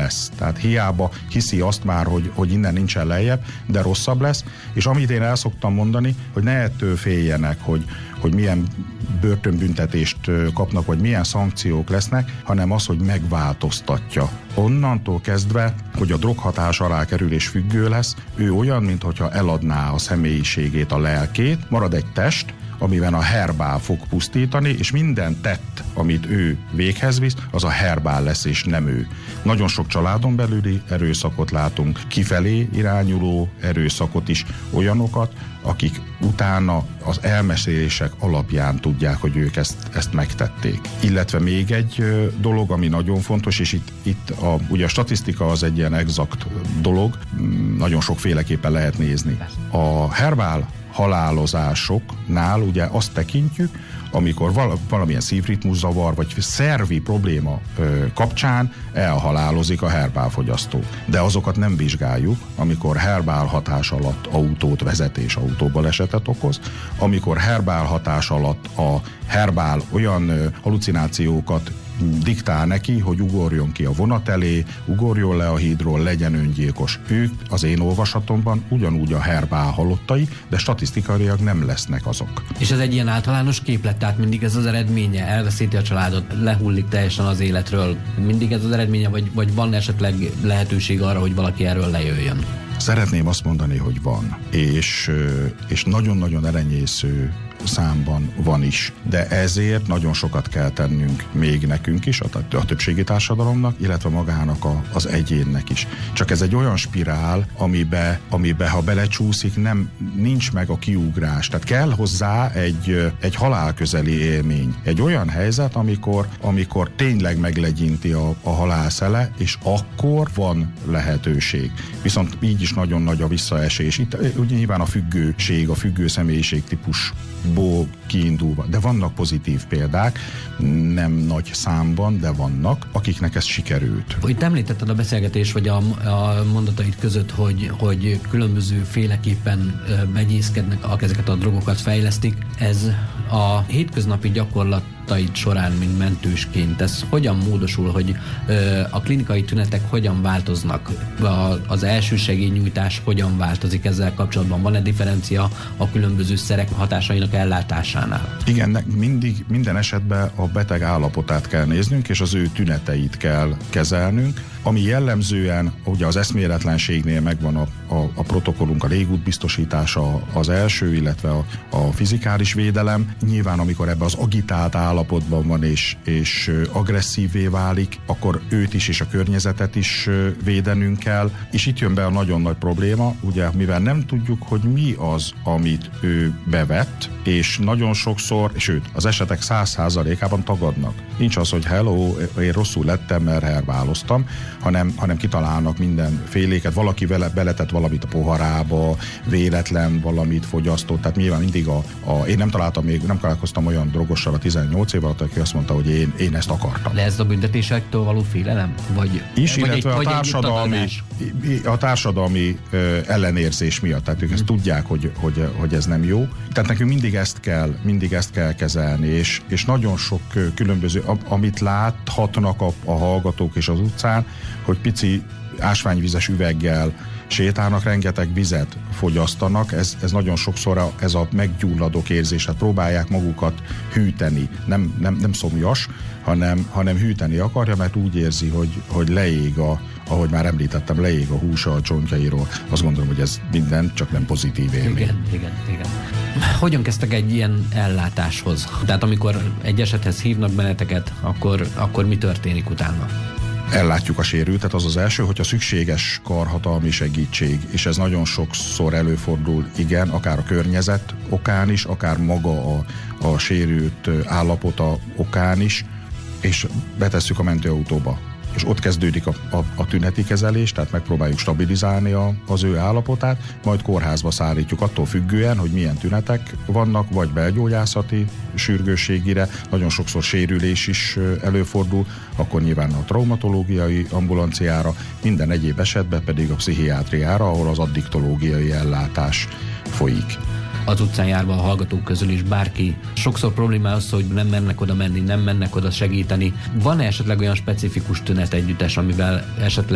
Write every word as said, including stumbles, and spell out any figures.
lesz. Tehát hiába hiszi azt már, hogy, hogy innen nincsen lejjebb, de rosszabb lesz, és amit én el szoktam mondani, hogy ne ettől féljenek, hogy, hogy milyen börtönbüntetést kapnak, vagy milyen szankciók lesznek, hanem az, hogy megváltoztatja. Onnantól kezdve, hogy a droghatás alá kerül és függő lesz, ő olyan, mintha eladná a személyiségét, a lelkét, marad egy test, amiben a herbál fog pusztítani, és minden tett, amit ő véghez visz, az a herbál lesz, és nem ő. Nagyon sok családon belüli erőszakot látunk, kifelé irányuló erőszakot is, olyanokat, akik utána az elmesélések alapján tudják, hogy ők ezt, ezt megtették. Illetve még egy dolog, ami nagyon fontos, és itt, itt a, ugye a statisztika az egy ilyen exakt dolog, nagyon sokféleképpen lehet nézni. A herbál halálozásoknál ugye azt tekintjük, amikor val- valamilyen szívritmuszavar vagy szervi probléma ö, kapcsán elhalálozik a herbálfogyasztó. De azokat nem vizsgáljuk, amikor herbál hatás alatt autót vezet és autóbalesetet okoz, amikor herbál hatás alatt a herbál olyan ö, halucinációkat diktál neki, hogy ugorjon ki a vonat elé, ugorjon le a hídról, legyen öngyilkos. Ők az én olvasatomban ugyanúgy a herbál halottai, de statisztikailag nem lesznek azok. És ez egy ilyen általános képlet, tehát mindig ez az eredménye, elveszíti a családot, lehullik teljesen az életről, mindig ez az eredménye, vagy, vagy van esetleg lehetőség arra, hogy valaki erről lejöjjön? Szeretném azt mondani, hogy van, és, és nagyon-nagyon elenyésző számban van is, de ezért nagyon sokat kell tennünk még nekünk is, a, a többségi társadalomnak, illetve magának a, az egyénnek is. Csak ez egy olyan spirál, amibe, amibe ha belecsúszik, nem, nincs meg a kiugrás. Tehát kell hozzá egy, egy halálközeli élmény. Egy olyan helyzet, amikor, amikor tényleg meglegyinti a, a halálszele, és akkor van lehetőség. Viszont így is nagyon nagy a visszaesés. Itt ugye nyilván a függőség, a függő személyiség típusból kiindulva. De vannak pozitív példák, nem nagy számban, de vannak, akiknek ez sikerült. Itt említetted a beszélgetés, vagy a, a mondataid között, hogy, hogy különböző féleképpen megyészkednek, ezeket a drogokat fejlesztik. Ez a hétköznapi gyakorlataid során, mint mentősként, ez hogyan módosul, hogy ö, a klinikai tünetek hogyan változnak? A, az elsősegélynyújtás hogyan változik ezzel kapcsolatban? Van-e differencia a különböző szerek hatásainak ellátásánál? Igen, mindig, minden esetben a beteg állapotát kell néznünk, és az ő tüneteit kell kezelnünk, ami jellemzően, ugye az eszméletlenségnél megvan a, a, a protokollunk, a légút biztosítása az első, illetve a, a fizikális védelem. Nyilván, amikor ebbe az agitált állapotban van, és, és agresszívvé válik, akkor őt is és a környezetet is védenünk kell. És itt jön be a nagyon nagy probléma, ugye, mivel nem tudjuk, hogy mi az, amit ő bevett, és nagyon sokszor, sőt, az esetek száz százalékában tagadnak. Nincs az, hogy hello, én rosszul lettem, mert herbáloztam, hanem, hanem kitalálnak mindenféléket, valaki vele, beletett valamit a poharába, véletlen valamit fogyasztott, tehát nyilván mindig a, a én nem találtam még, nem találkoztam olyan drogossal a tizennyolc év alatt, aki azt mondta, hogy én, én ezt akartam. De ez a büntetésektől való félelem? Vagy, is, vagy illetve egy, a társadalmi, a társadalmi ö, ellenérzés miatt, tehát ők ezt hmm. tudják, hogy, hogy, hogy ez nem jó. Tehát nekünk mindig ezt kell, mindig ezt kell kezelni, és, és nagyon sok különböző, amit láthatnak a, a hallgatók és az utcán, hogy pici ásványvizes üveggel sétálnak, rengeteg vizet fogyasztanak, ez, ez nagyon sokszor a, ez a meggyulladók érzés, hát próbálják magukat hűteni, nem, nem, nem szomjas, hanem, hanem hűteni akarja, mert úgy érzi, hogy, hogy leég a, ahogy már említettem, leég a húsa a csontjairól. Azt gondolom, hogy ez minden, csak nem pozitív élmény. Igen, igen, igen. Hogyan kezdtek egy ilyen ellátáshoz? Tehát amikor egy esethez hívnak benneteket, akkor, akkor mi történik utána? Ellátjuk a sérültet, az az első, hogyha szükséges karhatalmi segítség, és ez nagyon sokszor előfordul, igen, akár a környezet okán is, akár maga a, a sérült állapota okán is, és betesszük a mentőautóba. És ott kezdődik a, a, a tüneti kezelés, tehát megpróbáljuk stabilizálni a, az ő állapotát, majd kórházba szállítjuk attól függően, hogy milyen tünetek vannak, vagy belgyógyászati sürgősségire, nagyon sokszor sérülés is előfordul, akkor nyilván a traumatológiai ambulanciára, minden egyéb esetben pedig a pszichiátriára, ahol az addiktológiai ellátás folyik. Az utcán járva a hallgatók közül is bárki sokszor probléma az, hogy nem mennek oda menni, nem mennek oda segíteni. Van-e esetleg olyan specifikus tünet együttes, amivel esetleg